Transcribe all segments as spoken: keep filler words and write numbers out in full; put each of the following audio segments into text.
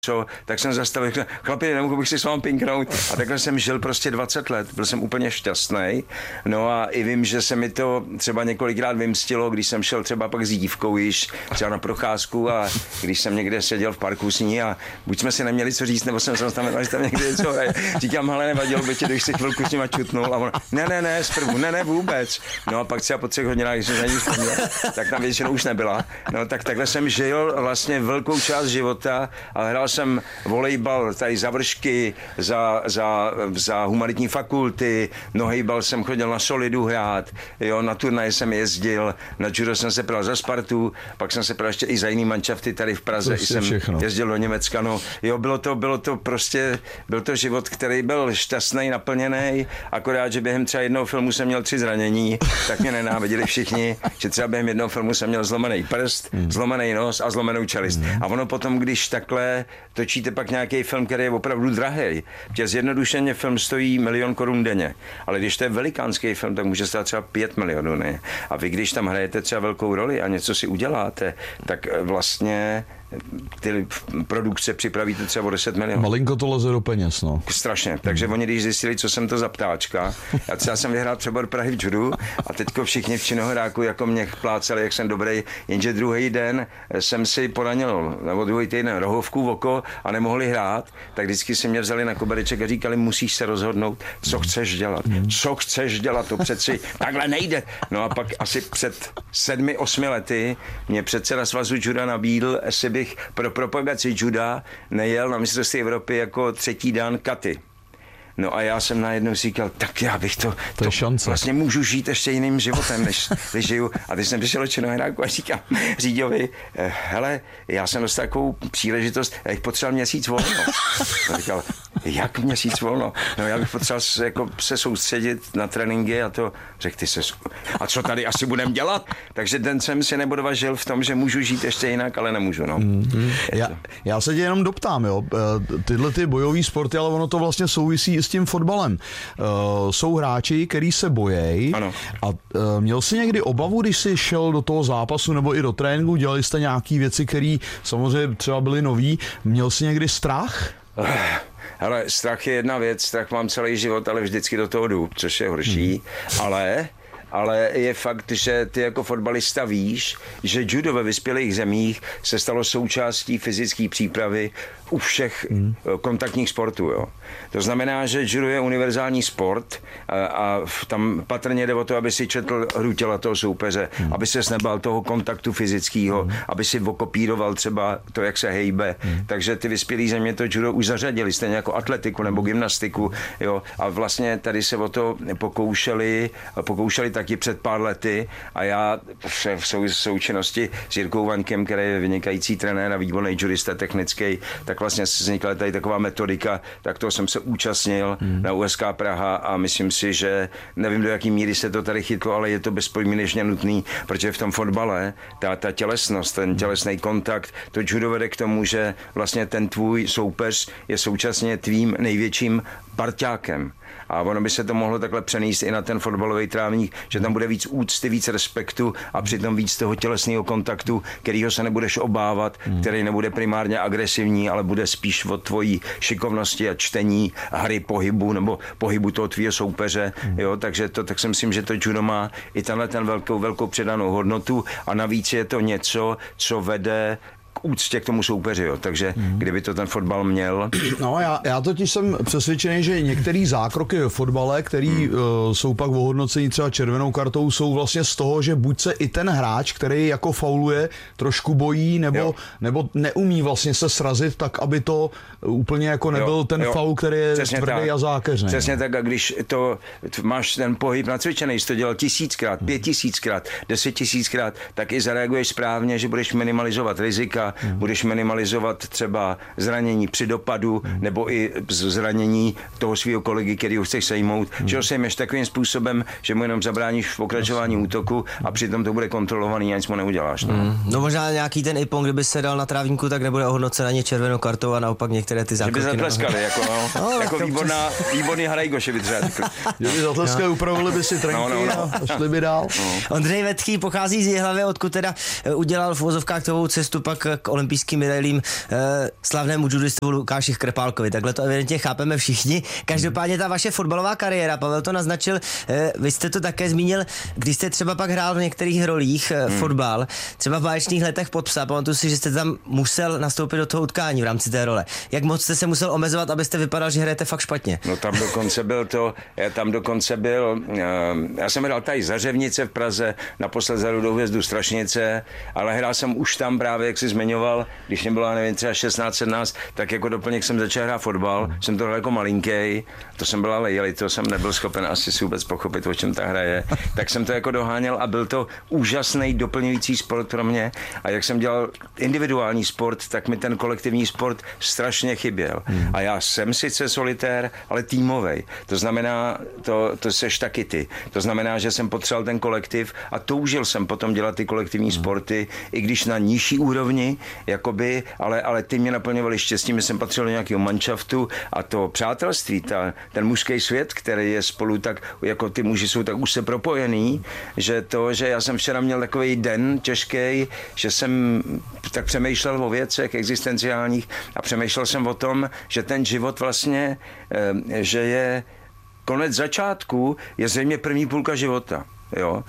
Co, tak jsem zastavil, chlapi, nemohu bych si s vámi pinknout. A takhle jsem žil prostě dvacet let, byl jsem úplně šťastný. No a i vím, že se mi to třeba několikrát vymstilo, když jsem šel třeba pak s dívkou již třeba na procházku a když jsem někde seděl v parku s ní a buď jsme si neměli co říct, nebo jsem se tam, že tam někde něco hraje. Říkám, hele, nevadilo by ti, když si chvilku s nima čutnul. A ona, ne, ne, ne, zprvu, ne, ne, vůbec. No a pak třeba po třech hodinách, když jsem za ní vzpomněl, tak tam většinou už nebyla. No tak takhle jsem žil vlastně velkou část života a hrál jsem volejbal tady za Vršky, za, za, za humanitní fakulty, nohejbal jsem chodil na Solidu hrát, jo, na turnaje jsem jezdil, na judo jsem se pral za Spartu, pak jsem se pral ještě i za jiný manšafty tady v Praze, i jsem všechno. Jezdil do Německa, no, jo, bylo to, bylo to prostě, byl to život, který byl šťastný, naplněný, akorát, že během třeba jednoho filmu jsem měl tři zranění, tak mě nenáviděli všichni, že třeba během jednoho filmu jsem měl zlomený prst, hmm. zlomený nos a zlomenou čelist. Hmm. A ono potom, když takhle točíte pak nějaký film, který je opravdu drahý. Tě zjednodušeně film stojí milion korun denně, ale když to je velikánský film, tak může stát třeba pět milionů, ne? A vy, když tam hrajete třeba velkou roli a něco si uděláte, tak vlastně ty produkce připravíte třeba o deset milionů. Malinko to leze do peněz, no. Strašně. Takže oni, když zjistili, co jsem to za ptáčka, já třeba jsem vyhrál přebor Prahy v judu a teďko všichni v Činohráku jako mě plácali, jak jsem dobrý, jenže druhý den jsem si poranil, nebo druhý týden rohovku v oko a nemohli hrát, tak vždycky si mě vzali na kobereček a říkali, musíš se rozhodnout, co chceš dělat. Co chceš dělat, to přeci takhle nejde. No a pak asi před sedmi, osmi lety mě předseda svazu juda nabídl, jestli bych pro propagaci juda nejel na mistrovství Evropy jako třetí dan Katy. No a já jsem najednou si říkal, tak já bych to, to, to šance. Vlastně můžu žít ještě jiným životem, než, než žiju. A teď jsem přišel do Činohráku a říkám Říďovi, hele, já jsem dostal takovou příležitost, já bych potřeboval měsíc volno. A říkal, jak měsíc volno? No já bych potřeboval se, jako, se soustředit na tréninky a to, řekl ty se, a co tady asi budem dělat? Takže den jsem si nebudovažil v tom, že můžu žít ještě jinak, ale nemůžu, no. Mm-hmm. Já, já se tě jenom doptám, jo, tyhle ty bojový sporty, ale ono to vlastně souvisí s tím fotbalem. Uh, jsou hráči, který se bojejí. Ano. A uh, měl jsi někdy obavu, když jsi šel do toho zápasu nebo i do tréninku, dělali jste nějaký věci, které samozřejmě třeba byly nový. Měl jsi někdy strach? Uh. Hele, strach je jedna věc, strach mám celý život, ale vždycky do toho jdu, což je horší, hmm. ale... ale je fakt, že ty jako fotbalista víš, že judo ve vyspělých zemích se stalo součástí fyzické přípravy u všech hmm. kontaktních sportů. Jo. To znamená, že judo je univerzální sport a, a tam patrně jde o to, aby si četl hru těla toho soupeře, hmm. aby ses nebal toho kontaktu fyzického, hmm. aby si okopíroval třeba to, jak se hejbe. Hmm. Takže ty vyspělé země to judo už zařadili, stejně jako atletiku nebo gymnastiku. Jo. A vlastně tady se o to pokoušeli, pokoušeli taky před pár lety a já v sou, součinnosti s Jirkou Vaňkem, který je vynikající trenér a výborný judista technický, tak vlastně vznikla tady taková metodika, tak toho jsem se účastnil hmm. na U S K Praha a myslím si, že nevím, do jaký míry se to tady chytlo, ale je to bezpodmínečně nutný, protože v tom fotbale ta, ta tělesnost, ten tělesný kontakt, to judo vede k tomu, že vlastně ten tvůj soupeř je současně tvým největším parťákem. A ono by se to mohlo takhle přenést i na ten fotbalový trávník, že tam bude víc úcty, víc respektu a přitom víc toho tělesného kontaktu, kterýho se nebudeš obávat, hmm. který nebude primárně agresivní, ale bude spíš o tvojí šikovnosti a čtení hry pohybu nebo pohybu toho tvýho soupeře. Hmm. Jo, takže to, tak si myslím, že to judo má i tenhle ten velkou, velkou předanou hodnotu a navíc je to něco, co vede k úctě k tomu soupeři, jo. Takže hmm. kdyby to ten fotbal měl. No já, já totiž jsem přesvědčený, že některé zákroky ve fotbale, které hmm. uh, jsou pak ohodnocení třeba červenou kartou, jsou vlastně z toho, že buď se i ten hráč, který jako fauluje, trošku bojí, nebo, nebo neumí vlastně se srazit tak, aby to úplně jako nebyl jo, ten jo. faul, který je přesně tvrdý tak. a zákeřný. Přesně tak, a když to máš ten pohyb nacvičený, jsi to dělal tisíckrát, pět tisíckrát, deset tisíckrát, tak i zareaguješ správně, že budeš minimalizovat rizika, Hmm. budeš minimalizovat třeba zranění při dopadu hmm. nebo i zranění toho svého kolegy, který ho chceš sejmout, hmm. že ho sejmeš takovým způsobem, že mu jenom zabráníš v pokračování Jasně. útoku a přitom to bude kontrolovaný a nic mu neuděláš. No, hmm. no možná nějaký ten ipon, kdyby se dal na trávníku, tak nebude ohodnocen ani červenou kartou a naopak některé ty zákroky. Že by zatleskali, jako, no, no, jako výborná, výborný Harajgoše by třeba řekl. Kdyby zatleskali, upravili by si trenky no, no, no. a šli by dál. No. Ondřej Vetký pochází z Jihlavy, odkud teda udělal v uvozovkách tovou cestu pak k olympijským medailím eh, slavnému judistovu Lukáši Krpálkovi. Takhle to evidentně chápeme všichni. Každopádně ta vaše fotbalová kariéra, Pavel to naznačil, eh, vy jste to také zmínil, když jste třeba pak hrál v některých rolích eh, hmm. fotbal, třeba v báječných letech pod psa, pamatuju si, že jste tam musel nastoupit do toho utkání v rámci té role. Jak moc jste se musel omezovat, abyste vypadal, že hrajete fakt špatně? No tam dokonce byl to, já tam dokonce byl, uh, já jsem hrál tady za Řevnice v Praze, naposled za Rudou hvězdu Strašnice, ale hrál jsem už tam právě, jak jsi zmiňoval, když mě bylo, nevím, třeba šestnáct sedmnáct, tak jako doplněk jsem začal hrát fotbal, jsem to hrál jako malinký, to jsem byl ale jeli, to jsem nebyl schopen asi si vůbec pochopit, o čem ta hra je, tak jsem to jako doháněl a byl to úžasný doplňující sport pro mě a jak jsem dělal individuální sport, tak mi ten kolektivní sport strašně chyběl. A já jsem sice solitér, ale týmovej. To znamená, to, to seš taky ty. To znamená, že jsem potřeboval ten kolektiv a toužil jsem potom dělat ty kolektivní sporty, i když na nižší úrovni, jakoby, ale, ale ty mě naplňovaly štěstím, že jsem patřil do nějakého manšaftu a to přátelství, ta, ten mužský svět, který je spolu tak, jako ty muži jsou tak už se propojený, že to, že já jsem včera měl takový den těžký, že jsem tak přemýšlel o věcech existenciálních a přemýšlel jsem o tom, že ten život vlastně, že je konec začátku, je zřejmě první půlka života, jo.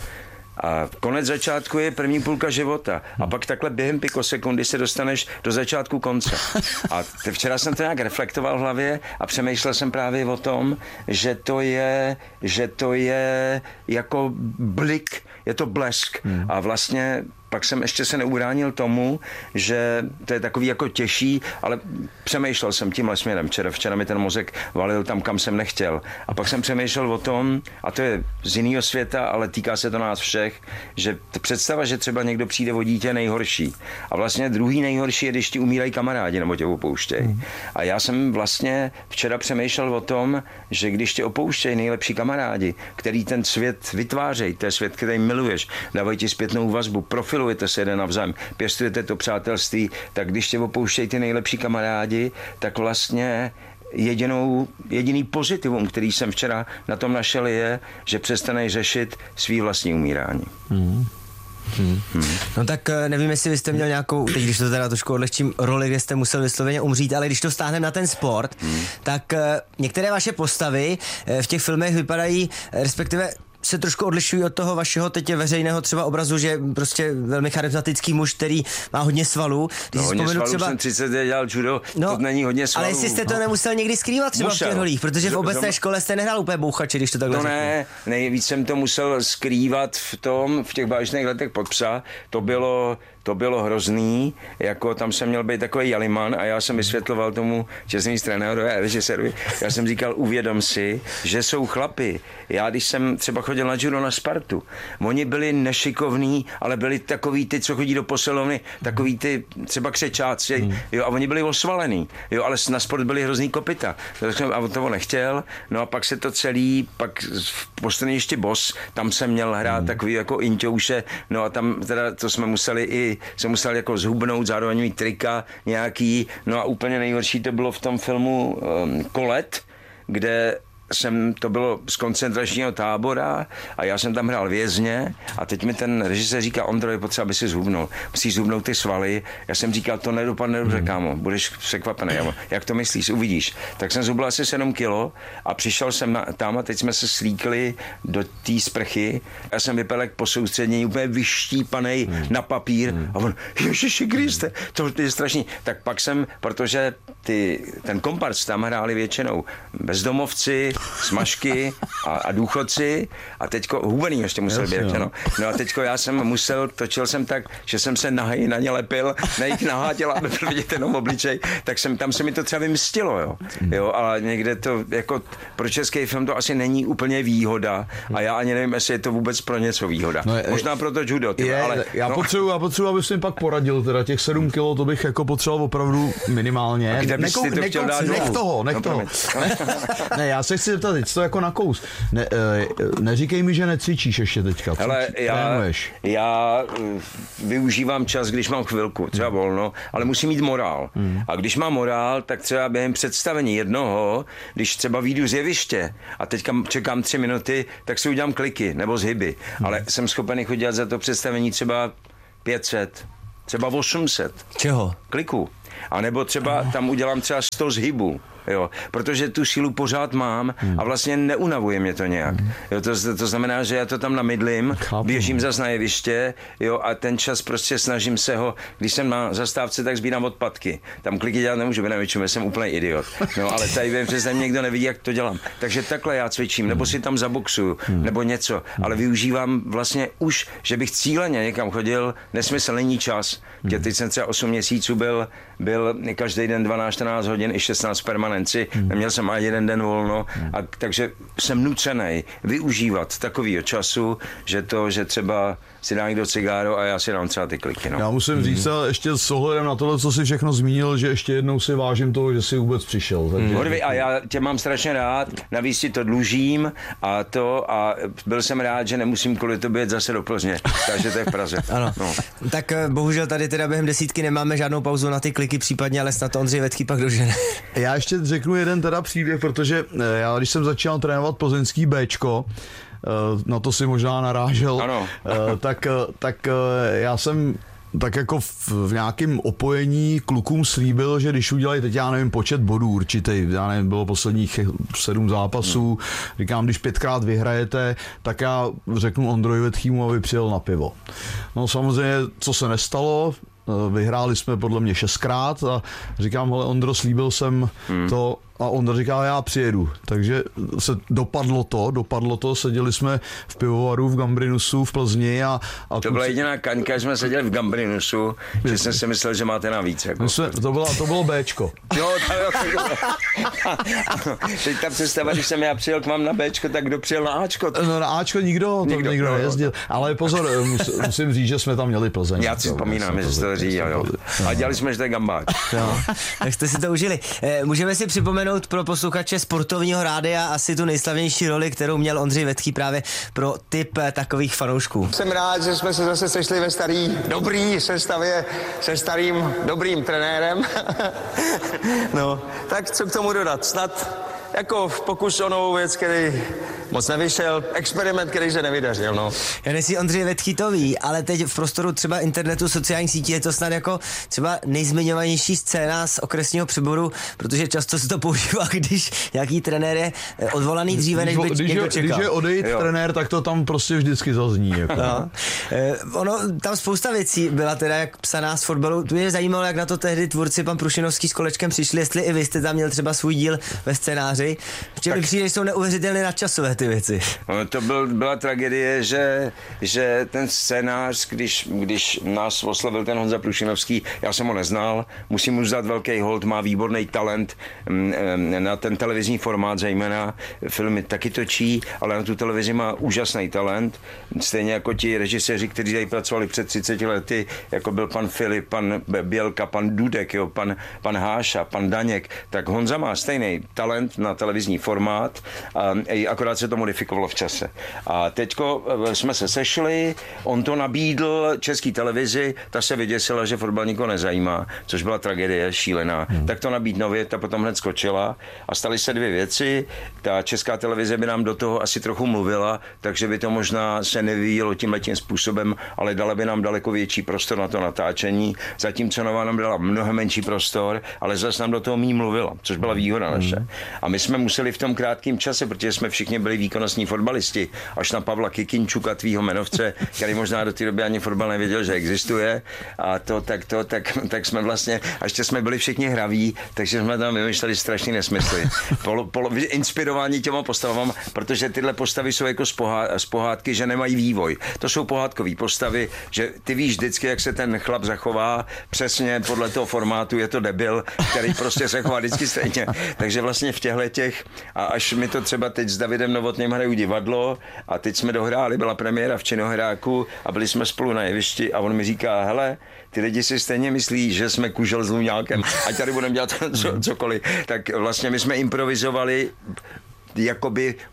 A konec začátku je první půlka života. A pak takhle během pikosekundy se dostaneš do začátku konce. A včera jsem to nějak reflektoval v hlavě a přemýšlel jsem právě o tom, že to je, že to je jako blik, je to blesk. A vlastně pak jsem ještě se neubránil tomu, že to je takový jako těžší, ale přemýšlel jsem tímhle směrem. Včera, včera mi ten mozek valil tam, kam jsem nechtěl. A pak jsem přemýšlel o tom, a to je z jiného světa, ale týká se to nás všech, že představa, že třeba někdo přijde o dítě nejhorší. A vlastně druhý nejhorší je, když ti umírají kamarádi nebo tě opouštějí. Mm. A já jsem vlastně včera přemýšlel o tom, že když tě opouštějí nejlepší kamarádi, který ten svět vytvářejí, to je svět, který miluješ, dávají ti zpětnou vazbu, profil milujete se jeden navzájem, pěstujete to přátelství, tak když tě opouštějí ty nejlepší kamarádi, tak vlastně jedinou, jediný pozitivum, který jsem včera na tom našel, je, že přestaneš řešit svý vlastní umírání. Hmm. Hmm. Hmm. No tak nevím, jestli vy jste měl nějakou, teď když to teda trošku odlehčím, roli, kde jste musel vysloveně umřít, ale když to stáhneme na ten sport, hmm. tak některé vaše postavy v těch filmech vypadají, respektive se trošku odlišují od toho vašeho teď veřejného třeba obrazu, že prostě velmi charismatický muž, který má hodně svalů. No, hodně svalů, třeba... jsem třicet let dělal judo, no, to není hodně svalů. Ale jestli jste to no. nemusel někdy skrývat třeba musel. v těch rolích, protože v obecné Zom... škole jste nehrál úplně bouchače, když to takhle To ne, nejvíc jsem to musel skrývat v tom, v těch báječných letech pod psa, to bylo To bylo hrozný, jako tam jsem měl být takový jaliman a já jsem vysvětloval tomu čestný trenérovi a režisérovi, já jsem říkal, uvědom si, že jsou chlapi. Já když jsem třeba chodil na judo na Spartu, oni byli nešikovní, ale byli takový ty, co chodí do posilovny, takový ty třeba křečáci, jo, a oni byli osvalený, jo, ale na sport byli hrozný kopyta. A on toho nechtěl, no a pak se to celý, pak v postraništi Boss, tam jsem měl hrát takový jako inťouše, no a tam teda to jsme museli i jsem musel jako zhubnout, zároveň mít trika nějaký, no a úplně nejhorší to bylo v tom filmu um, Kolet, kde jsem, to bylo z koncentračního tábora a já jsem tam hrál vězně a teď mi ten režisér říká, Ondro, je potřeba, aby si zhubnul. Musíš zhubnout ty svaly. Já jsem říkal, to nedopadne dobře, hmm. kámo, budeš překvapený. Jak to myslíš, uvidíš. Tak jsem zhubl asi sedm kilo a přišel jsem na, tam a teď jsme se slíkli do té sprchy. Já jsem vypadal po soustředění úplně vyštípanej hmm. na papír hmm. a on, Ježiši Kriste, to je strašný. Tak pak jsem, protože ty, ten komparc tam hráli většinou bezdomovci, smažky a, a důchodci a teďko, hubený ještě musel být, no. no a teďko já jsem musel, točil jsem tak, že jsem se nahej na ně lepil, na jich naháděl, aby byl vidět jenom obličej, tak jsem, tam se mi to třeba vymstilo, jo. jo, ale někde to, jako pro český film to asi není úplně výhoda a já ani nevím, jestli je to vůbec pro něco výhoda. No je, Možná pro to judo, tyba, je, ale... Já no. potřebuji, já potřebuji, abys mi pak poradil, teda těch sedm kilo, to bych jako potřeboval opravdu minimálně. A kde bys ty to chtěl dát Nech toho, nech no, toho. Ne, já se chci zeptat, teď to jako na kous. Ne, neříkej mi, že necvičíš ještě teďka. Hele, já, já využívám čas, když mám chvilku, třeba volno, ale musím mít morál. Hmm. A když mám morál, tak třeba během představení jednoho, když třeba vyjdu z jeviště a teďka čekám tři minuty, tak si udělám kliky nebo zhyby. Hmm. Ale jsem schopen chodit za to představení třeba pět set. třeba osm set. Čeho? Kliků. A nebo třeba tam udělám třeba sto zhybů. Jo, protože tu sílu pořád mám a vlastně neunavuje mě to nějak. Jo, to, to znamená, že já to tam namydlím, běžím zas na jeviště, jo, a ten čas prostě snažím se ho, když jsem na zastávce, tak sbírám odpadky. Tam kliky dělat nemůžu, nevětšinou, jsem úplný idiot. No, ale tady vím, že se někdo nevidí, jak to dělám. Takže takhle já cvičím, nebo si tam zaboxuju, nebo něco, ale využívám vlastně už, že bych cíleně někam chodil, nesmysl, není čas. Že teď jsem třeba osm měsíců byl, byl každý den dvanáct čtrnáct hodin i šestnáct permanenci, neměl jsem ani jeden den volno, a takže jsem nucený využívat takovýho času, že to, že třeba si dá někdo cigáro a já si dám třeba ty kliky. No. Já musím říct, mm-hmm. ještě s ohledem na tohle, co jsi všechno zmínil, že ještě jednou si vážím toho, že jsi vůbec přišel. Takže... Mm. A já tě mám strašně rád, navíc ti to dlužím a to a byl jsem rád, že nemusím kvůli to být zase do Plzně, takže to je v Praze. Ano. No. Tak bohužel tady teda během desítky nemáme žádnou pauzu na ty kliky, případně, ale snad to Ondřej Vetký pak dožene. Já ještě řeknu jeden teda příběh, protože já když jsem začal trénovat plzeňský Béčko, na to si možná narážel, ano. tak, tak já jsem tak jako v, v nějakém opojení klukům slíbil, že když udělají teď, já nevím, počet bodů určitý, já nevím, bylo posledních sedm zápasů, říkám, když pětkrát vyhrajete, tak já řeknu Ondroji Vetkýmu, aby přijel na pivo. No samozřejmě, co se nestalo, vyhráli jsme podle mě šestkrát a říkám, hele Ondro, slíbil jsem hmm. to a Ondra říká, já přijedu. Takže se dopadlo to, dopadlo to, seděli jsme v pivovaru v Gambrinusu v Plzni a... a to byla jediná kaňka, že jsme seděli v Gambrinusu, že jsem si myslel, že máte navíc. Jako. Jsme, to, byla, to bylo Béčko. Jo, to jo. Teď ta představa, když jsem já přijel k vám na Béčko, tak kdo přijel na Ačko? To... No na Ačko nikdo, to nikdo, nikdo no, nejezdil. Ale pozor, mus, musím říct, že jsme tam měli Plzeň. Já si vzpomínám, že jste to říkal, jo. A dělali jsme, že to je gambáč. Tak jste si to užili. Můžeme si připomenout pro posluchače sportovního rádia asi tu nejslavnější roli, kterou měl Ondřej Vetký právě pro typ takových fanoušků. Jsem rád, že jsme se zase sešli ve starý, dobrý sestavě se starým, dobrým trenérem. No, tak co k tomu dodat? Snad jako pokus o novou věc, který moc nevyšel, experiment, který se nevydařil, no. Já nejsi Ondřej Vetký to ví, ale teď v prostoru třeba internetu, sociálních sítí je to snad jako třeba nejzmiňovanější scéna z okresního přeboru, protože často se to používá, když nějaký trenér je odvolaný dříve, než by když někdo je, čekal. Když je odejít jo. trenér, tak to tam prostě vždycky zazní. Jako. No. E, ono, tam spousta věcí byla teda jak psaná z fotbalu. Tu mě zajímalo, jak na to tehdy tvůrci pan Prušinovský s Kolečkem přišli, jestli i vy jste tam měl třeba svůj díl ve scénáři, protože mi přijde, že jsou neuvěřitelně nadčasové ty věci. No, to byl, byla tragédie, že, že ten scénář, když, když nás oslovil ten Honza Prušinovský, já jsem ho neznal, musím mu dát velký hold, má výborný talent na ten televizní formát, zejména filmy taky točí, ale na tu televizi má úžasný talent, stejně jako ti režiséři, kteří tady pracovali před třiceti lety, jako byl pan Filip, pan Bělka, pan Dudek, jo, pan, pan Háša, pan Daněk, tak Honza má stejný talent na televizní formát, a akorát se to modifikovala v čase. A teďko jsme se sešli, on to nabídl České televizi, ta se vyděsila, že fotbal nikoho nezajímá, což byla tragédie šílená. Hmm. Tak to nabídl nově, ta potom hned skočila a staly se dvě věci. Ta Česká televize by nám do toho asi trochu mluvila, takže by to možná se nevyvíjelo tímhletím způsobem, ale dala by nám daleko větší prostor na to natáčení, zatímco Nová nám dala mnohem menší prostor, ale zase nám do toho mý mluvila, což byla výhoda naše. Hmm. A my jsme museli v tom krátkém čase, protože jsme všichni byli výkonnostní fotbalisti, až na Pavla Kikinčuka, tvýho jmenovce, který možná do té doby ani fotbal nevěděl, že existuje, a to, tak to, tak, tak jsme vlastně, a ještě jsme byli všichni hraví, takže jsme tam vymýšleli strašný nesmysly. Polo, polo, inspirování těma postavám, protože tyhle postavy jsou jako z, pohá, z pohádky, že nemají vývoj. To jsou pohádkové postavy, že ty víš vždycky, jak se ten chlap zachová, přesně podle toho formátu je to debil, který prostě se chová vždycky stejně. Takže vlastně v těchto těch, a až mi to třeba teď s Davidem Novotným hraju divadlo a teď jsme dohráli, byla premiéra v Činohráku a byli jsme spolu na jevišti a on mi říká, hele, ty lidi si stejně myslí, že jsme kužel s Luňákem, ať tady budeme dělat co, cokoliv. Tak vlastně my jsme improvizovali jakoby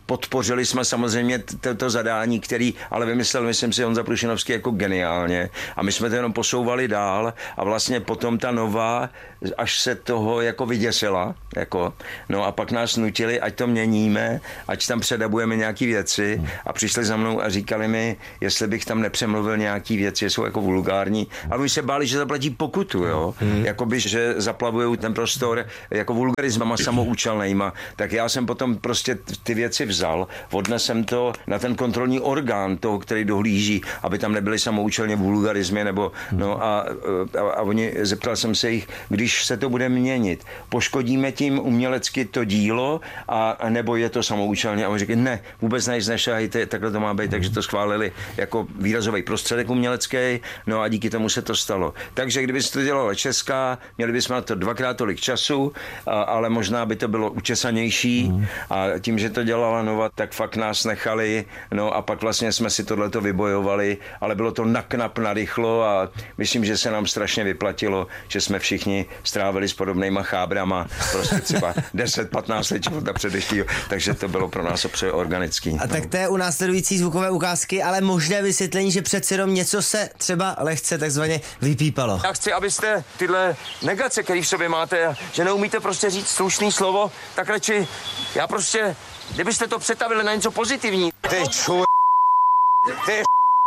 podpořili jsme samozřejmě toto zadání, který ale vymyslel, myslím si, Honza Prušinovský jako geniálně a my jsme to jenom posouvali dál a vlastně potom ta nová, až se toho jako vyděsila, jako, no a pak nás nutili, ať to měníme, ať tam předabujeme nějaký věci a přišli za mnou a říkali mi, jestli bych tam nepřemluvil nějaký věci, jsou jako vulgární, ale my se báli, že zaplatí pokutu, jo, hmm. jakoby, že zaplavujou ten prostor jako vulgarismama samoučelnejma, tak já jsem potom prostě ty věci vzal, odnesem to na ten kontrolní orgán toho, který dohlíží, aby tam nebyly samoučelně vulgarismy, nebo, no a, a, a oni, zeptal jsem se jich, když se to bude měnit, poškodíme tím umělecky to dílo, a, a nebo je to samoučelně, a oni říkají, ne, vůbec nejs nešahajte, takhle to má být, takže to schválili jako výrazový prostředek umělecký, no a díky tomu se to stalo. Takže kdyby se to dělala Česká, měli bychom na to dvakrát tolik času, a, ale možná by to bylo učesanější a tím, že to dělala Nova, tak fakt nás nechali, no a pak vlastně jsme si tohleto vybojovali, ale bylo to naknap narychlo a myslím, že se nám strašně vyplatilo, že jsme všichni strávili s podobnýma chábrama, prostě třeba deset patnáct let života předeštího, takže to bylo pro nás opře organický. A no. Tak to je u následující zvukové ukázky, ale možné vysvětlení, že přeci jenom něco se třeba lehce takzvaně vypípalo. Já chci, abyste tyhle negace, které v sobě máte, že neumíte prostě říct slušný slovo, tak radši já prostě, kdybyste to přetavili na něco pozitivní. Ty ču... Ty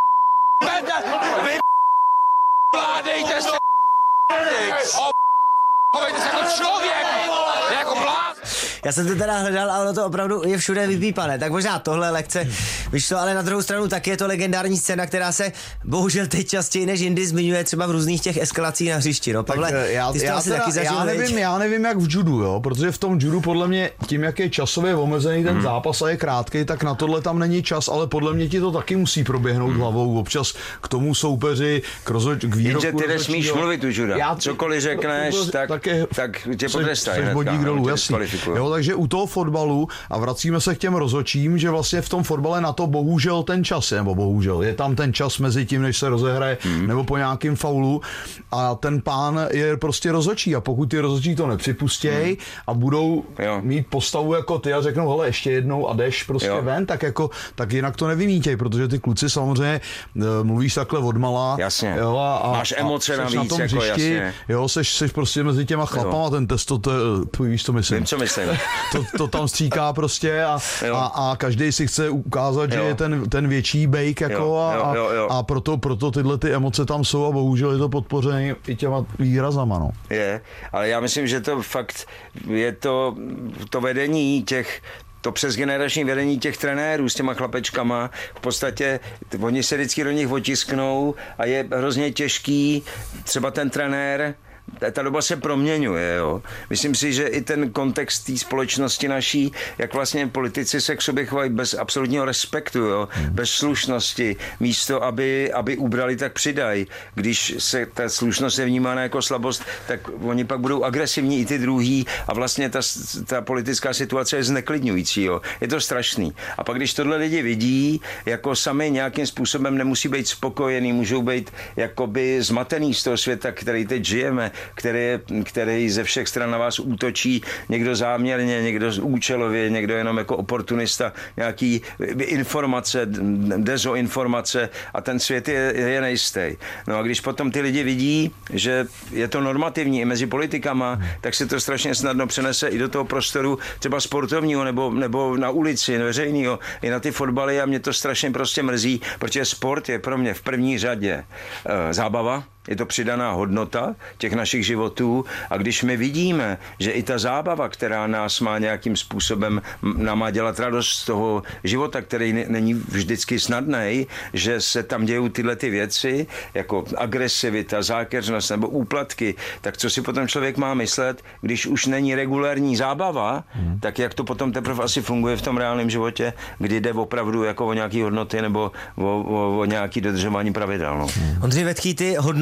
vy vládejte se chovejte se jako člověk, ne jako bláz. Já jsem to teda hledal, ale ono to opravdu je všude vypípané. Tak možná tohle lekce vyšlo, ale na druhou stranu taky je to legendární scéna, která se bohužel teď častěji než jindy zmiňuje třeba v různých těch eskalacích na hřišti. No, Pavle, já, ty jsi to já, asi teda, taky zažil, já, nevím, já nevím, jak v judu, jo, protože v tom judu podle mě tím, jak je časově omezený ten hmm. zápas a je krátký, tak na tohle tam není čas, ale podle mě ti to taky musí proběhnout hmm. hlavou občas k tomu soupeři, k, rozhoď, k výroku. Jenže ty nesmíš mluvit u juda. Já, Cokoliv řekneš, to, tak, tak, je, tak tě potrestají. Takže u toho fotbalu, a vracíme se k těm rozhodčím, že vlastně v tom fotbale na to bohužel ten čas, nebo bohužel, je tam ten čas mezi tím, než se rozehraje, hmm. nebo po nějakým faulu a ten pán je prostě rozhodčí a pokud ty rozhodčí to nepřipustějí hmm. a budou jo. mít postavu jako ty a řeknou, hele, ještě jednou a jdeš prostě jo. ven, tak jako, tak jinak to nevymítěj, protože ty kluci samozřejmě mluvíš takhle odmala. Jasně. Jo, a, a, máš emoce navíc, na tom jako hřišti, jasně. Jo, seš, seš prostě mezi těma chlapama, jo. ten testo, to, to, víš, to myslím. Vím, co myslím. To, to tam stříká prostě a, a, a každý si chce ukázat, jo. že je ten, ten větší bejk jako jo, a, jo, jo. a proto, proto tyhle ty emoce tam jsou a bohužel je to podpořené i těma výrazama. No. Je, ale já myslím, že to fakt je to, to vedení těch to přesgenerační vedení těch trenérů s těma chlapečkama, v podstatě oni se vždycky do nich otisknou a je hrozně těžký, třeba ten trenér, ta doba se proměňuje, jo. Myslím si, že i ten kontext té společnosti naší, jak vlastně politici se k sobě chovají bez absolutního respektu, jo, bez slušnosti, místo, aby, aby ubrali, tak přidají. Když se ta slušnost je vnímána jako slabost, tak oni pak budou agresivní i ty druhý a vlastně ta, ta politická situace je zneklidňující, jo. Je to strašný. A pak, když tohle lidi vidí, jako sami nějakým způsobem nemusí být spokojení, můžou být jakoby zmatený z toho světa, který teď žijeme, který, který ze všech stran na vás útočí, někdo záměrně, někdo účelově, někdo jenom jako oportunista, nějaký informace, dezoinformace a ten svět je, je nejistý. No a když potom ty lidi vidí, že je to normativní i mezi politikama, tak se to strašně snadno přenese i do toho prostoru třeba sportovního nebo, nebo na ulici veřejného, i na ty fotbaly a mě to strašně prostě mrzí, protože sport je pro mě v první řadě e, zábava, je to přidaná hodnota těch našich životů a když my vidíme, že i ta zábava, která nás má nějakým způsobem, nám má dělat radost z toho života, který není vždycky snadný, že se tam dějou tyhle ty věci, jako agresivita, zákeřnost nebo úplatky, tak co si potom člověk má myslet, když už není regulární zábava, hmm. tak jak to potom teprve asi funguje v tom reálném životě, kdy jde opravdu jako o nějaký hodnoty nebo o, o, o nějaký dodržování pravidel. No. Hmm. Ondřej Vetký, ty hodnoty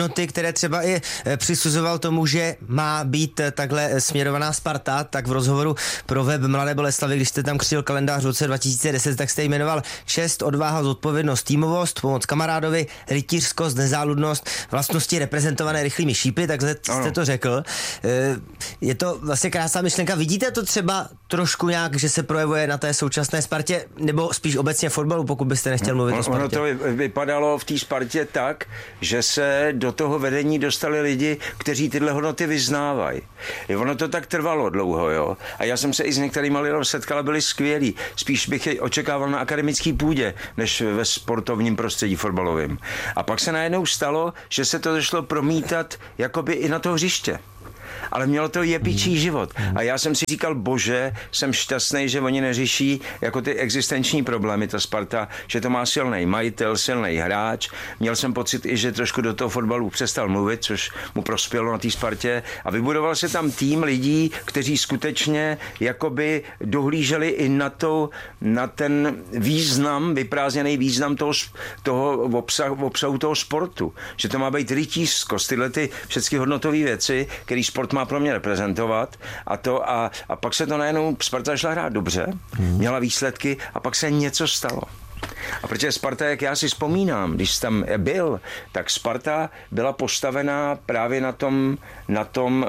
hodnoty, které třeba i přisuzoval tomu, že má být takhle směrovaná Sparta, tak v rozhovoru pro web Mladé Boleslavi, když jste tam křtil kalendář v roce dva tisíce deset, tak jste jmenoval čest, odvaha, zodpovědnost, týmovost, pomoc kamarádovi, rytířskost, nezáludnost, vlastnosti reprezentované rychlými šípy, takhle jste to řekl. Je to vlastně krásná myšlenka. Vidíte to třeba trošku nějak, že se projevuje na té současné Spartě, nebo spíš obecně fotbalu, pokud byste nechtěl mluvit o Spartě? Ono to vypadalo v té Spartě tak, že se do toho vedení dostali lidi, kteří tyhle hodnoty vyznávají. Ono to tak trvalo dlouho, jo. A já jsem se i s některými lidmi setkal a byli skvělí. Spíš bych je očekával na akademické půdě, než ve sportovním prostředí fotbalovém. A pak se najednou stalo, že se to došlo promítat jakoby i na to hřiště. Ale mělo to jepičí život. A já jsem si říkal, bože, jsem šťastný, že oni neřeší jako ty existenční problémy, ta Sparta, že to má silný majitel, silný hráč. Měl jsem pocit i, že trošku do toho fotbalu přestal mluvit, což mu prospělo na té Spartě. A vybudoval se tam tým lidí, kteří skutečně jakoby dohlíželi i na, to, na ten význam, vyprázdněný význam toho, toho obsahu, obsahu toho sportu. Že to má být rytířskost, tyhle ty všechny hodnotové věci, který sport má pro mě reprezentovat a to a, a pak se to najednou Sparta šla hrát dobře, měla výsledky a pak se něco stalo. A protože Sparta, jak já si vzpomínám, když tam byl, tak Sparta byla postavená právě na tom, na tom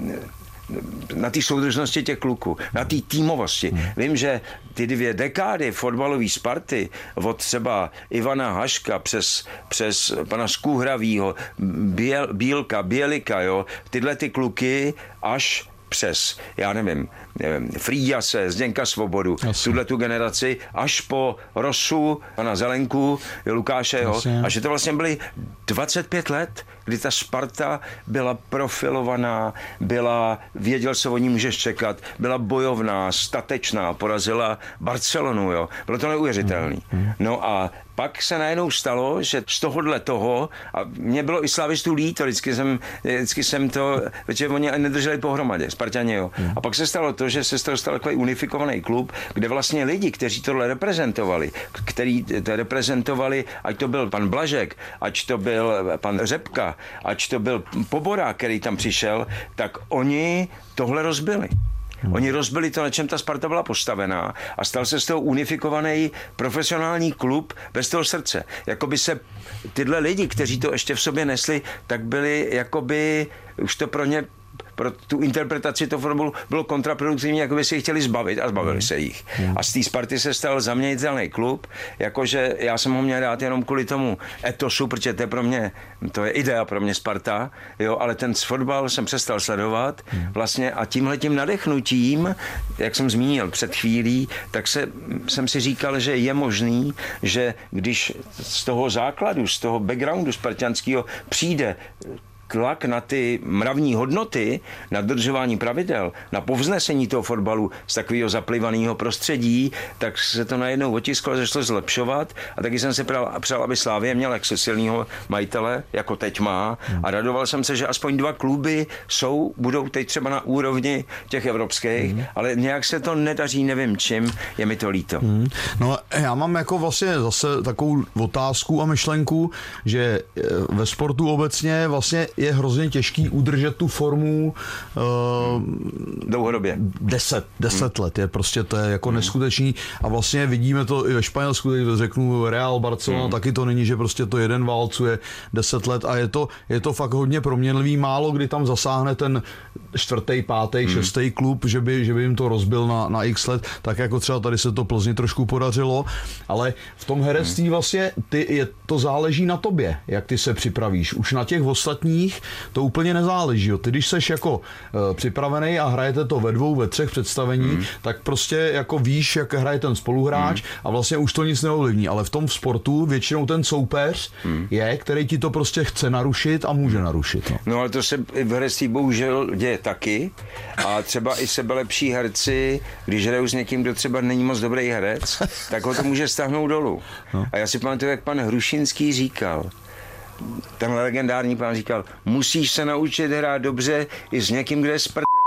na té soudržnosti těch kluků, na té týmovosti. Hmm. Vím, že ty dvě dekády fotbalové Sparty, od třeba Ivana Haška přes, přes pana Skůhravýho, Běl, Bílka, Bělika, jo, tyhle ty kluky až přes, já nevím, Frýjase, Zděňka Svobodu, tuhle tu generaci, až po Rosu, pana Zelenku, Lukáše, jo, a že to vlastně byly dvacet pět let, kdy ta Sparta byla profilovaná, byla, věděl, co o ní můžeš čekat, byla bojovná, statečná, porazila Barcelonu, jo. Bylo to neuvěřitelný. No a pak se najednou stalo, že z tohohle toho, a mě bylo i Slavistů líto, vždycky jsem, vždycky jsem to, protože oni nedrželi pohromadě, Sparťani, jo. A pak se stalo to, že se z toho stal takový unifikovaný klub, kde vlastně lidi, kteří tohle reprezentovali, kteří to reprezentovali, ať to byl pan Blažek, ať to byl pan Řepka, ať to byl Pobora, který tam přišel, tak oni tohle rozbili. Hmm. Oni rozbili to, na čem ta Sparta byla postavená a stal se z toho unifikovaný profesionální klub bez toho srdce. Jakoby se tyhle lidi, kteří to ještě v sobě nesli, tak byli jakoby, už to pro ně pro tu interpretaci toho fotbalu bylo kontraproduktivní, jako by si chtěli zbavit a zbavili se jich. A z té Sparty se stal zaměnitelný klub, jakože já jsem ho měl dát jenom kvůli tomu etosu, protože to je pro mě, to je idea pro mě Sparta, jo, ale ten fotbal jsem přestal sledovat vlastně a tímhletím nadechnutím, jak jsem zmínil před chvílí, tak se, jsem si říkal, že je možný, že když z toho základu, z toho backgroundu spartanského přijde tlak na ty mravní hodnoty, na dodržování pravidel, na povznesení toho fotbalu z takového zaplivaného prostředí, tak se to najednou otisklo a začalo zlepšovat. A taky jsem se přál, aby Slavia měl jak silného majitele, jako teď má. A radoval jsem se, že aspoň dva kluby jsou, budou teď třeba na úrovni těch evropských, mm. ale nějak se to nedaří, nevím čím, je mi to líto. Mm. No já mám jako vlastně zase takovou otázku a myšlenku, že ve sportu obecně vlastně je hrozně těžký udržet tu formu uh, dlouhodobě. Deset, deset hmm. let. Je prostě to je jako hmm. neskutečný a vlastně vidíme to i ve Španělsku, když řeknu Real, Barcelona, hmm. taky to není, že prostě to jeden válcuje deset let a je to, je to fakt hodně proměnlivý. Málo kdy tam zasáhne ten čtvrtý, pátý, hmm. šestý klub, že by, že by jim to rozbil na, na x let, tak jako třeba tady se to Plzni trošku podařilo, ale v tom herectví hmm. vlastně ty, je, to záleží na tobě, jak ty se připravíš. Už na těch ostatních to úplně nezáleží. Jo. Ty, když seš jako e, připravený a hrajete to ve dvou, ve třech představení, mm. tak prostě jako víš, jak hraje ten spoluhráč mm. a vlastně už to nic neovlivní. Ale v tom sportu většinou ten soupeř mm. je, který ti to prostě chce narušit a může narušit. No, no ale to se v herectví bohužel děje taky. A třeba i sebelepší herci, když hrajou s někým, kdo třeba není moc dobrý herec, tak ho to může stáhnout dolů. No. A já si pamatuju, jak pan Hrušinský říkal, ten legendární pán říkal, musíš se naučit hrát dobře i s někým, kde je sprdel.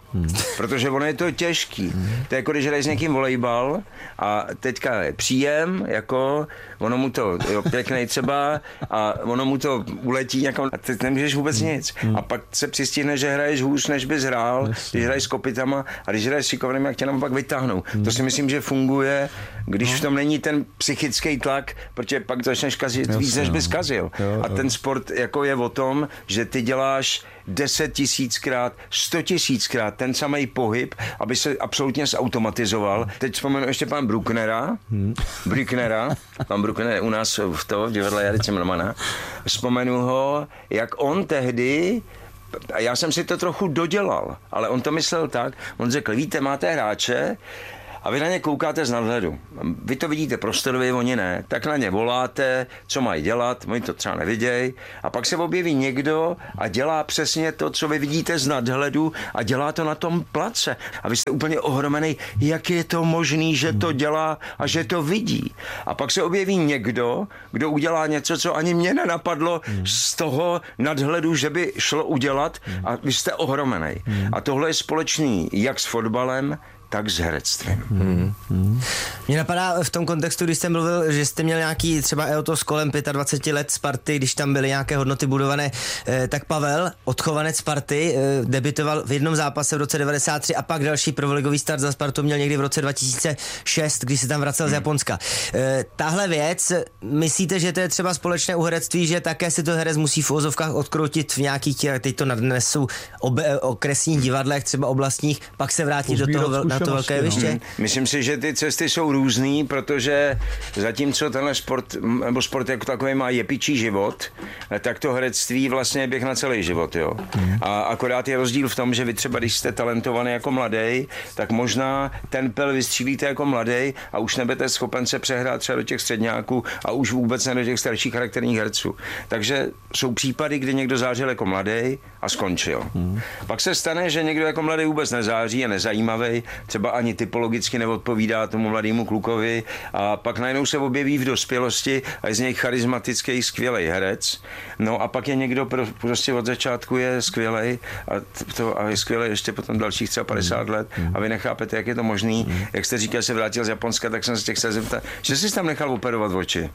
Hmm. Protože ono je to těžký. Hmm. To je jako když hraješ s někým volejbal a teďka je příjem, jako ono mu to, jo, pěknej třeba a ono mu to uletí někam a teď nemůžeš vůbec nic. Hmm. A pak se přistihne, že hraješ hůř, než bys hrál, yes. Když hraješ s kopytama a když hraješ s šikovným, jak tě nám pak vytáhnou. Hmm. To si myslím, že funguje, když v tom není ten psychický tlak, protože pak začneš kazit Jasně, víc, než bys kazil. Jo, jo. A ten sport jako je o tom, že ty děláš deset tisíckrát, sto tisíckrát ten samý pohyb, aby se absolutně zautomatizoval. Teď vzpomenu ještě pan Brucknera, hmm. Brucknera, pan Bruckner je u nás v to, v divadle Jary Cimrmana. Vzpomenu ho, jak on tehdy, a já jsem si to trochu dodělal, ale on to myslel tak, on řekl, víte, máte hráče, a vy na ně koukáte z nadhledu. Vy to vidíte prostorově, oni ne. Tak na ně voláte, co mají dělat, oni to třeba nevidějí. A pak se objeví někdo a dělá přesně to, co vy vidíte z nadhledu a dělá to na tom place. A vy jste úplně ohromený, jak je to možný, že to dělá a že to vidí. A pak se objeví někdo, kdo udělá něco, co ani mě nenapadlo z toho nadhledu, že by šlo udělat a vy jste ohromený. A tohle je společný jak s fotbalem, tak s herectvím. Hmm. Hmm. Mně napadá v tom kontextu, když jste mluvil, že jste měl nějaký třeba Eotos kolem dvacet pět let Sparty, když tam byly nějaké hodnoty budované, eh, tak Pavel, odchovanec Sparty, eh, debitoval v jednom zápase v roce devadesát tři a pak další prvoligový start za Spartu měl někdy v roce dva tisíce šest, když se tam vracel hmm. z Japonska. Eh, tahle věc, myslíte, že to je třeba společné u herectví, že také si to herec musí v ozovkách odkroutit v nějakých, teď to nadnesu, obe, okresních divadlech, třeba oblastních, pak se vrátit do toho na to velké jeviště? No. Myslím si, že ty cesty jsou různý, protože zatímco tenhle sport, nebo sport jako takový má jepičí život, tak to herectví vlastně je běh na celý život, jo. Mm. A akorát je rozdíl v tom, že vy třeba, když jste talentovaný jako mladý, tak možná ten pel vystřílíte jako mladý a už nebudete schopen se přehrát třeba do těch středňáků a už vůbec ne do těch starších charakterních herců. Takže jsou případy, kdy někdo zářil jako mladý a skončil. Mm. Pak se stane, že někdo jako mladý vůbec nezáří, je nezajímavý, třeba ani typologicky neodpovídá tomu mladému klukovi a pak najednou se objeví v dospělosti a je z něj charismatický, skvělý herec. No a pak je někdo pro, prostě od začátku je skvělý a, to, a je skvělý ještě potom dalších třeba padesát let a vy nechápete, jak je to možný. Jak jste říkal, že se vrátil z Japonska, tak jsem se těch chtěl zeptat, že jsi tam nechal operovat oči.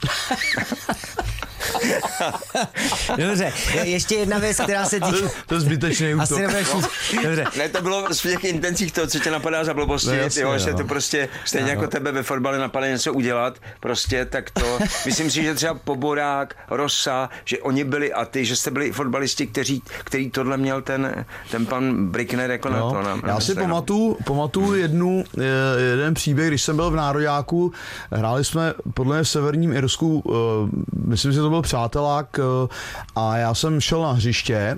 Dobře, je, ještě jedna věc, která se týká... To je zbytečný útok. Asi nebudeš... No. Dobře. Ne, to bylo v těch intencích to, co tě napadá za blbosti, no, jasně, jo, že to prostě stejně no. jako tebe ve fotbale napadá něco udělat, prostě tak to... Myslím si, že třeba Poborák, Rosa, že oni byli a ty, že jste byli fotbalisti, kteří, který tohle měl ten, ten pan Brickner jako no. na to. Na, Já si pamatuju, pamatuju jednu, jeden příběh, když jsem byl v Nároďáku, hráli jsme podle mě v Severním Irsku, myslím, že to byl přátelák a já jsem šel na hřiště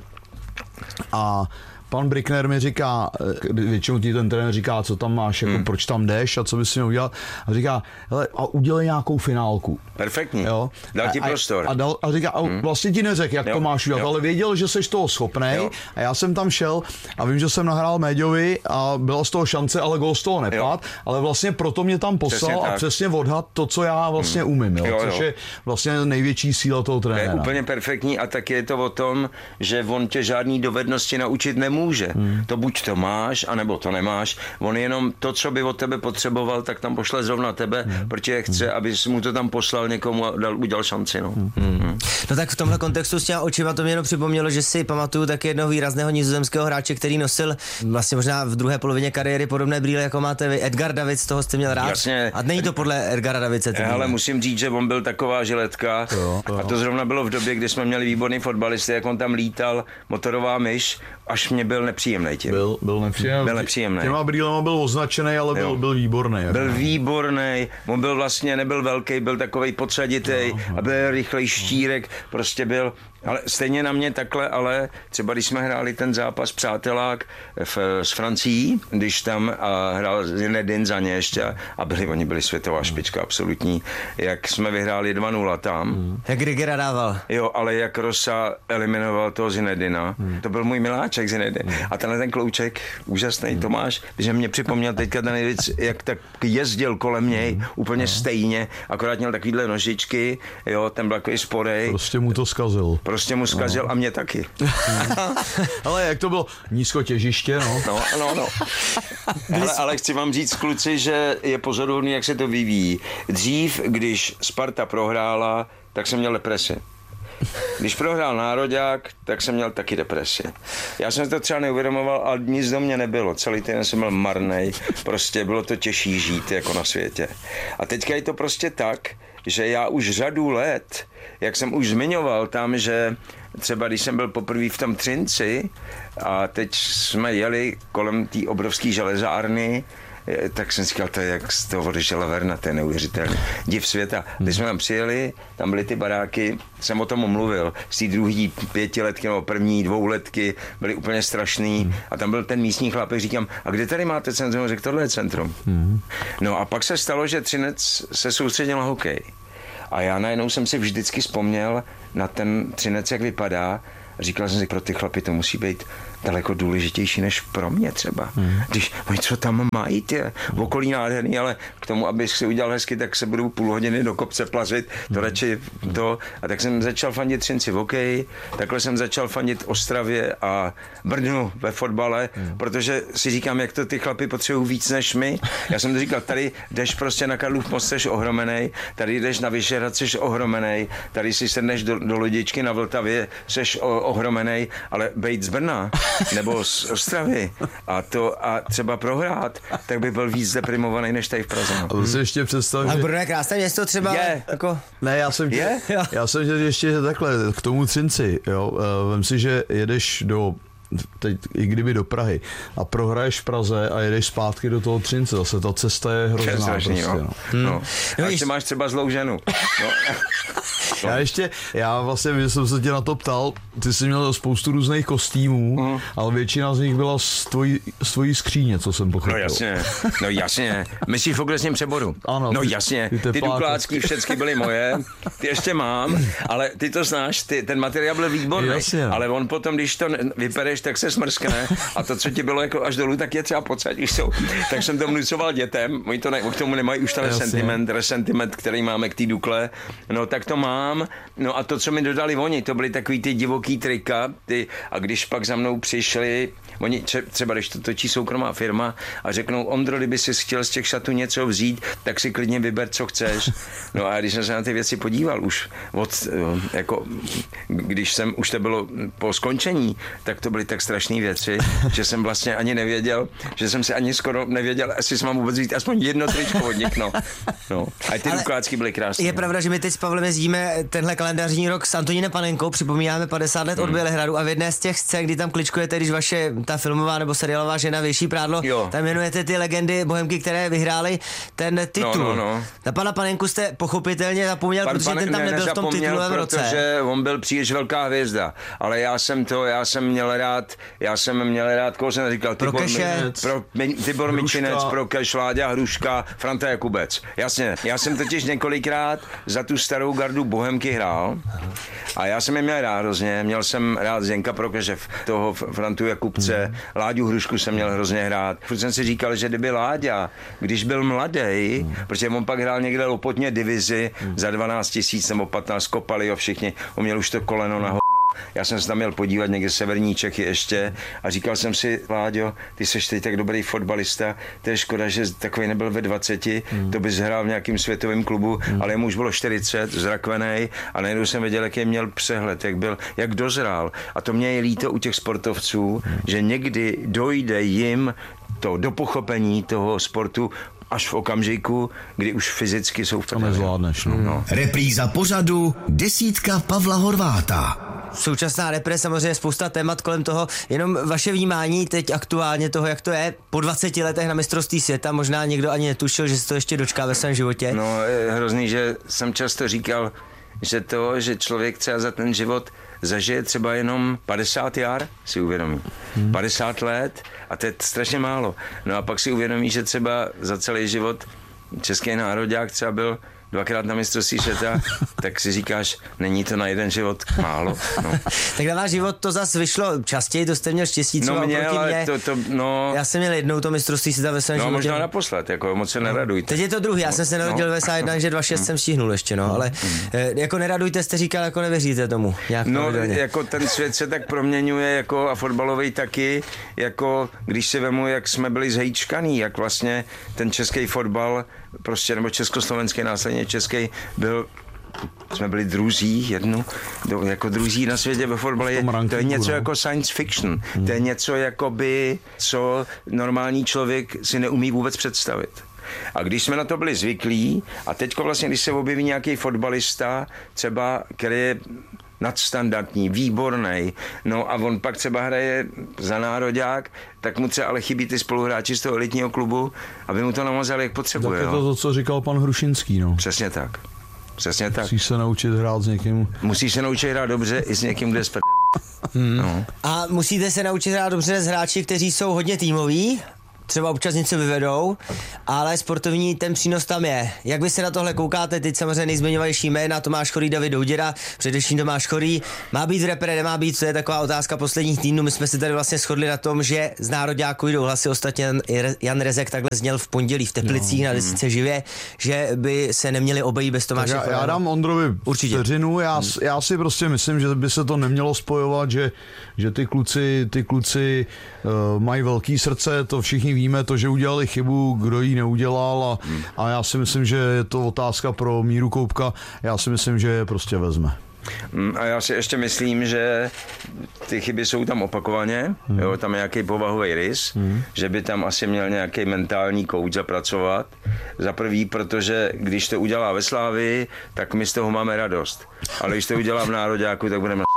a pan Brickner mi říká, většinou ti ten trenér říká, co tam máš, jako, hmm. proč tam jdeš a co bys měl udělat. A říká, hele, a udělej nějakou finálku. Perfektní. Jo? Dal ti prostor. A, a, dal, a říká, a hmm. vlastně ti neřekl, jak jo. to máš udělat, jo. ale věděl, že seš toho schopnej a já jsem tam šel a vím, že jsem nahrál Méďovi a byla z toho šance, ale gól z toho nepad, ale vlastně proto mě tam poslal přesně a přesně odhad to, co já vlastně hmm. umím, jo? Jo, jo. což je vlastně největší síla toho trenéra. To je úplně perfektní a tak je to o tom, že on tě žádný dovednosti naučit nemůže. Může. Hmm. To buď to máš, anebo to nemáš. On jenom to, co by od tebe potřeboval, tak tam pošle zrovna tebe, hmm. protože chce, aby mu to tam poslal někomu a dal, udělal šanci. No. Hmm. Hmm. no tak v tomhle kontextu s těma očima to mě jenom připomnělo, že si pamatuju taky jednoho výrazného nizozemského hráče, který nosil vlastně možná v druhé polovině kariéry podobné brýle, jako máte vy. Edgar Davids, toho jste měl rád. Jasně. A není to podle Edgara Davidse. Ale musím říct, že on byl taková žiletka jo, jo. a to zrovna bylo v době, kdy jsme měli výborný fotbalisty, jak on tam lítal, motorová myš, až mě byl nepříjemný tím. Byl, byl nepříjemný. Byl nepříjemný. Těma brýlema byl označený, ale byl, byl výborný. Byl jako. výborný, on byl vlastně, nebyl velký, byl takovej potřaditej no, no. a byl rychlej štířek, prostě byl, ale stejně na mě takhle, ale třeba když jsme hráli ten zápas přátelák v, s Francií, když tam a hrál Zinedine za ně ještě a, a byli, oni byli světová špička absolutní, jak jsme vyhráli dva nula tam. Hmm. Jak Rigera dával. Jo, ale jak Rosa eliminoval toho Zinedina, hmm. to byl můj miláček Zinedine. Hmm. A tenhle ten klouček, úžasný hmm. Tomáš, že mě připomněl teďka ten věc, jak tak jezdil kolem něj, hmm. úplně hmm. stejně, akorát měl takovýhle nožičky, jo, ten byl takový sporej. Prostě mu to zkazil. Prostě prostě mu zkazil no. a mě taky. Ale jak to bylo? Nízko těžiště, no. No, no, no. Ale, ale chci vám říct, kluci, že je pozoruhodný, jak se to vyvíjí. Dřív, když Sparta prohrála, tak jsem měl depresi. Když prohrál nároďák, tak jsem měl taky depresi. Já jsem to třeba neuvědomoval, ale nic do mě nebylo. Celý týden jsem byl marnej, prostě bylo to těžší žít jako na světě. A teďka je to prostě tak, že já už řadu let, jak jsem už zmiňoval tam, že třeba když jsem byl poprvé v tom Třinci a teď jsme jeli kolem té obrovské železárny, tak jsem říkal, to je jak z toho odešel Verna, to je neuvěřitelný. Div světa. Když jsme tam přijeli, tam byly ty baráky, jsem o tom mluvil, z té druhé pětiletky nebo první dvouletky byly úplně strašný a tam byl ten místní chlapek, říkám, a kde tady máte centrum? Řekl, tohle je centrum. No a pak se stalo, že Třinec se soustředil na hokej. A já najednou jsem si vždycky vzpomněl na ten Třinec, jak vypadá. Říkal jsem si, pro ty chlapy to musí být daleko důležitější než pro mě třeba. Hmm. Když oni co tam mají, tě, v okolí nádherný, ale k tomu, abych si udělal hezky, tak se budu půl hodiny do kopce plazit, to hmm. radši to. A tak jsem začal fandit Třinci v hokeji, takhle jsem začal fandit Ostravě a Brnu ve fotbale, hmm. protože si říkám, jak to ty chlapy potřebují víc než my. Já jsem to říkal, tady jdeš prostě na Karlův most, jsi ohromenej, tady jdeš na Vyšehrad, jsi ohromenej, tady si sedneš do, do Lodičky na Vltavě, jsi ohromenej, ale bejt z Brna nebo z Ostravy a to a třeba prohrát, tak by byl víc deprimovaný než tady v Praze. A to si ještě představ, a že... Brno je krásné město třeba. Je. Jako... Ne, já jsem tě, já jsem tě ještě takhle k tomu Třinci, jo. Vem si, že jedeš do teď i kdyby do Prahy a prohraješ v Praze a jedeš zpátky do toho Třince, zase ta cesta je hrozná. Je strašný, prostě, no. No. No. A ještě máš třeba zlou ženu. No. Já ještě, já vlastně, když jsem se tě na to ptal, ty jsi měl spoustu různých kostýmů, mm. ale většina z nich byla z tvojí, z tvojí skříně, co jsem pochopil. No jasně, no jasně. Myslíš v okresním přeboru? Ano. No ty, jasně, ty, ty duklácký všechny byly moje, ty ještě mám, ale ty to znáš, ty, ten materiál byl výborný, jasně. Ale on potom, když to vypereš, tak se smrskne a to, co ti bylo jako až dolů, tak je třeba pocať, jsou. Tak jsem to vnucoval dětem, oni to ne, k tomu nemají už ten resentiment, resentiment, který máme k té Dukle, no tak to mám, no a to, co mi dodali oni, to byly takový ty divoký trika, ty, a když pak za mnou přišli, oni třeba, když to točí soukromá firma a řeknou, Ondro, kdyby si chtěl z těch šatů něco vzít, tak si klidně vyber, co chceš. No a když jsem se na ty věci podíval už od, jako, když jsem, už to bylo po skončení, tak to byly tak strašné věci, že jsem vlastně ani nevěděl, že jsem si ani skoro nevěděl, jestli jsem mám vůbec vzít aspoň jedno tričko od nich, no. no. A ty duklácky byly krásné. Je pravda, že my teď s Pavlem jezdíme tenhle kalendářní rok s Antonínem Panenkou, připomínáme padesát let od Bělehradu a v jedné z těch scén, kdy tam kličkujete, když vaše ta filmová nebo seriálová žena věší prádlo, jo. Tam jmenujete ty legendy Bohemky, které vyhrály ten titul. No, no, no. Na pana Panenku jste pochopitelně zapomněl, Pan, protože ten tam ne, nebyl v tom titulovém roce. Protože on byl příliš velká hvězda, ale já jsem to, já jsem měl rád, já jsem měl rád, koho jsem říkal, Tibor, pro Tibor Mičinec, Prokeš, Láďa Hruška, Franta Jakubec. Jasně, já jsem totiž několikrát za tu starou gardu Bohemky hrál a já jsem je měl rád hrozně, měl jsem rád Zdenka Prokešev, toho Frantu Jakubce, hmm. Láďu Hrušku jsem měl hrozně rád. Furt jsem si říkal, že kdyby Láďa, když byl mladý, hmm. protože on pak hrál někde Lopotně divizi hmm. za dvanáct tisíc nebo patnáct, kopali ho všichni, on měl už to koleno na ho. Já jsem se tam měl podívat někde severní Čechy ještě a říkal jsem si, Láďo, ty seš teď tak dobrý fotbalista, to je škoda, že takový nebyl ve dvaceti, hmm. to bys hrál v nějakým světovém klubu, hmm. ale jemu už bylo čtyřicet, zrakvenej a najednou jsem věděl, jaký měl přehled, jak byl, jak dozrál. A to mě je líto u těch sportovců, hmm. že někdy dojde jim to do pochopení toho sportu až v okamžiku, kdy už fyzicky jsou v tom nezvládneš. No. No. Repríza pořadu Desítka Pavla Horváta. Současná repre, samozřejmě spousta témat kolem toho, jenom vaše vnímání teď aktuálně toho, jak to je po dvaceti letech na mistrovství světa, možná někdo ani netušil, že se to ještě dočká ve svém životě. No, je hrozný, že jsem často říkal, že to, že člověk třeba za ten život zažije třeba jenom padesát jar, si uvědomí. Hmm. padesát let a to je strašně málo. No a pak si uvědomí, že třeba za celý život český nároďák třeba byl dvakrát na mistrovství světa, tak si říkáš, není to na jeden život málo. No. Tak na váš život to zase vyšlo častěji, to jste měl štěstí třeba no mě, oproti ale mě. To, to, no... Já jsem měl jednou to mistrovství světa ve svém no, životě. možná naposled, jako moc se neradujte. Teď je to druhý, já jsem se narodil no. ve jedna, že dva šest jsem stihnul ještě, no, ale eh, jako neradujte, jste říkal, jako nevěříte tomu. No, pravidelně. Jako ten svět se tak proměňuje, jako a fotbalový taky, jako když si vemu, jak jsme byli zhejčkaný, jak vlastně ten český fotbal, prostě, nebo československý, následně český, byl, jsme byli druzí, jednu, do, jako druzí na světě ve fotbale, je, to je něco jako science fiction, hmm. to je něco jakoby, co normální člověk si neumí vůbec představit. A když jsme na to byli zvyklí, a teďko vlastně, když se objeví nějaký fotbalista, třeba, který je nadstandardní, výborný, no a on pak třeba hraje za nároďák, tak mu třeba ale chybí ty spoluhráči z toho elitního klubu, aby mu to namazali, jak potřebuje. Tak je to to, co říkal pan Hrušinský, no. Přesně tak. Přesně tak. Musíš se naučit hrát s někým. Musíš se naučit hrát dobře i s někým, kde je spr... Hmm. No. A musíte se naučit hrát dobře s hráči, kteří jsou hodně týmoví, třeba občas něco vyvedou, ale sportovní ten přínos tam je. Jak vy se na tohle koukáte? Teď samozřejmě nejzmiňovanější jména, Tomáš Chorý, David Douděra, především Tomáš Chorý. Má být repre, nemá být, to je taková otázka posledních týdnů. My jsme se tady vlastně shodli na tom, že z nároďáku jdou hlasy. Ostatně Jan Rezek takhle zněl v pondělí v Teplicích no, na desíce živě, že by se neměli obejít bez Tomáše já, Chorého. já dám Ondrovi vteřinu, já, já si prostě myslím, že by se to nemělo spojovat, že, že ty kluci, ty kluci uh, mají velký srdce, to všichni víme, to, že udělali chybu, kdo ji neudělal a, hmm. a já si myslím, že je to otázka pro Míru Koubka, já si myslím, že je prostě vezme. A já si ještě myslím, že ty chyby jsou tam opakovaně, hmm. jo, tam je nějaký povahový rys, hmm. že by tam asi měl nějaký mentální kouč zapracovat. Za prvý, protože když to udělá ve Slávii, tak my z toho máme radost. Ale když to udělá v nároďáku, tak budeme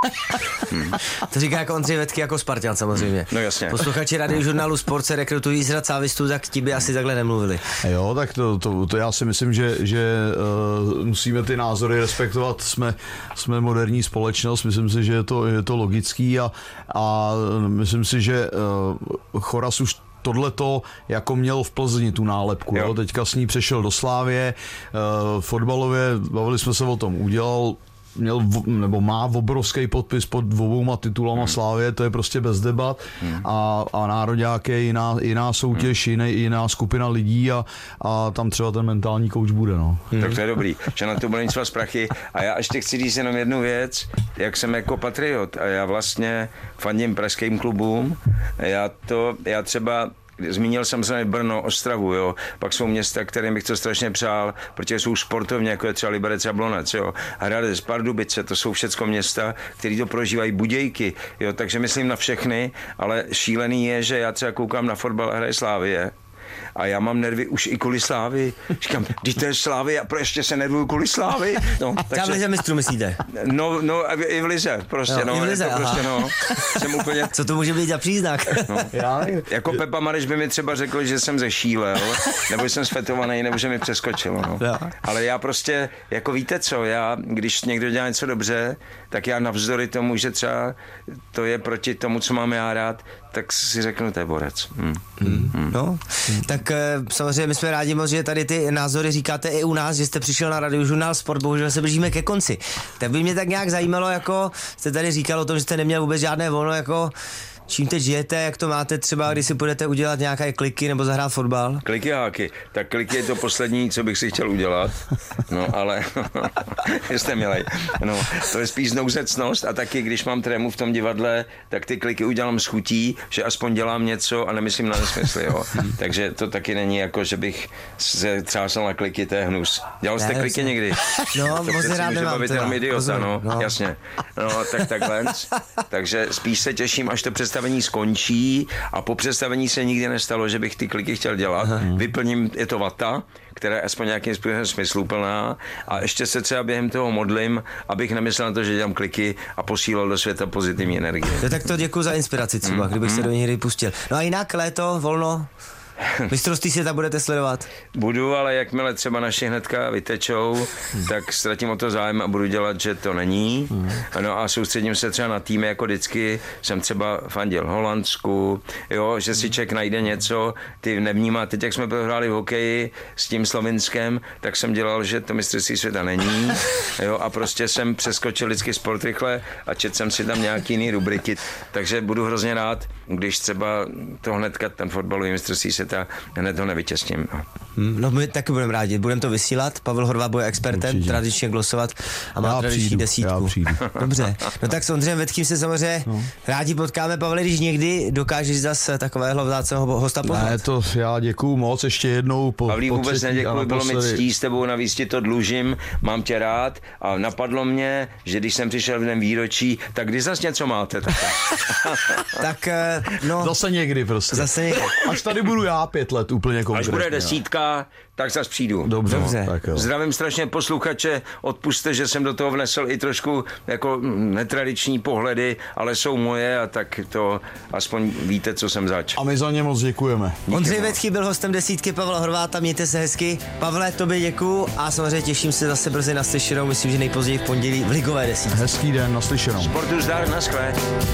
Hmm. To říká jako Ondřej Vetky jako Spartan samozřejmě. No jasně. Posluchači radiožurnálu Sport se rekrutují z řad Slávistů, tak ti by asi takhle nemluvili. Jo, tak to, to, to já si myslím, že, že uh, musíme ty názory respektovat. Jsme, jsme moderní společnost, myslím si, že je to, je to logický a, a myslím si, že uh, Choras už tohleto jako měl v Plzni tu nálepku. Jo. Jo? Teďka s ní přešel do Slávie, uh, fotbalově, bavili jsme se o tom, udělal měl, nebo má obrovský podpis pod dvouma titulama hmm. Slávie, to je prostě bez debat hmm. a, a nároďák je jiná, jiná soutěž, hmm. jiná, jiná skupina lidí a, a tam třeba ten mentální kouč bude, no. Hmm. Tak to je dobrý, že na to bude nic z prachy a já ještě chci říct jenom jednu věc, jak jsem jako patriot a já vlastně fandím pražským klubům, já to, já třeba zmínil jsem se Brno, Ostravu, jo. Pak jsou města, kterým bych to strašně přál, protože jsou sportovně, jako je třeba Liberec a Blonec, jo. Hradec, Pardubice, to jsou všecko města, které to prožívají, Budějky, jo. Takže myslím na všechny, ale šílený je, že já třeba koukám na fotbal a hraje Slávie. A já mám nervy už i kvůli Slávy. Říkám, když to je Slávy, a ještě se nervuju kvůli Slávy. No, takže... v lize mistrů myslíte? No, no, i v lize, prostě, no. no v lize, jako prostě, no. Jsem úplně... Co to může být za příznak? No. Jako Pepa Mareš by mi třeba řekl, že jsem zešílel, nebo jsem svetovaný, nebo že mi přeskočilo, no. Ale já prostě, jako víte co, já, když někdo dělá něco dobře, tak já navzdory tomu, že třeba to je proti tomu, co mám já rád, tak si řeknu, to je borec. Hmm. Hmm. Hmm. No, hmm. tak samozřejmě my jsme rádi moc, že tady ty názory říkáte i u nás, že jste přišel na Radiožurnál Sport, bohužel se blížíme ke konci. Tak by mě tak nějak zajímalo, jako jste tady říkal o tom, že jste neměl vůbec žádné volno, jako čím teď žijete, jak to máte třeba, když si budete udělat nějaké kliky nebo zahrát fotbal? Kliky a háky. Tak kliky je to poslední, co bych si chtěl udělat. No ale jste milej. No, to je spíš znouzecnost a taky, když mám trému v tom divadle, tak ty kliky udělám s chutí, že aspoň dělám něco a nemyslím na nesmysly, jo. Takže to taky není jako, že bych se třásal na kliky, to je hnus. Dělal jste ne, kliky jsem... někdy? No, moc rád nemám teda. Idiota, no, no, jasně. No, tak takhle. Takže spíš se těším, až to představení skončí a po představení se nikdy nestalo, že bych ty kliky chtěl dělat. Aha. Vyplním, je to vata, která je aspoň nějakým způsobem smysluplná a ještě se třeba během toho modlím, abych nemyslel na to, že dělám kliky a posílal do světa pozitivní energie. No, tak to děkuji za inspiraci třeba, mm, kdybych mm. se do něj pustil. No a jinak léto, volno? Mistrovství světa budete sledovat? Budu, ale jakmile třeba naši hnedka vytečou, tak ztratím o to zájem a budu dělat, že to není. No a soustředím se třeba na týmy, jako vždycky jsem třeba fandil Holandsku, jo, že si člověk najde něco, ty nevnímá. Teď, jak jsme prohráli v hokeji s tím Slovinskem, tak jsem dělal, že to mistrovství světa není, jo, a prostě jsem přeskočil vždycky sport rychle a četl jsem si tam nějaký jiný rubriky, takže budu hrozně rád, když třeba to hnedka ten fotbalový mistrovství světa hned ho nevytěsním. No my taky budeme rádi, budeme to vysílat, Pavel Horváth bude expertem, Určitě. Tradičně glosovat a má Já tradiční přijdu, desítku. já přijdu. Dobře, no tak s Ondřejem Vetkým se samozřejmě no. rádi potkáme. Pavle, když někdy dokážeš zase takového vzácného hosta pozvat. Ne, to já děkuju moc ještě jednou. Po, Pavlí, po vůbec třetí neděkuji, a bylo mi naposledy. ctí s tebou, navíc ti to dlužím, mám tě rád a napadlo mě, že když jsem přišel v den výročí, tak kdy zase něco máte? Tak eh, no, Zase někdy prostě. zase někdy. Až tady budu já pět let úplně Až konkrétně. bude desítka, tak zase přijdu. Dobře, Dobře. tak jo. Zdravím strašně posluchače, odpusťte, že jsem do toho vnesl i trošku jako netradiční pohledy, ale jsou moje a tak to aspoň víte, co jsem zač. A my za ně moc děkujeme. Ondřej Vetký byl hostem desítky Pavla Horváta, mějte se hezky. Pavle, tobě děkuju a samozřejmě těším se zase brzy naslyšenou, myslím, že nejpozději v pondělí v ligové desítce. Hezký den, naslyšenou. Sportu zdar, naschle.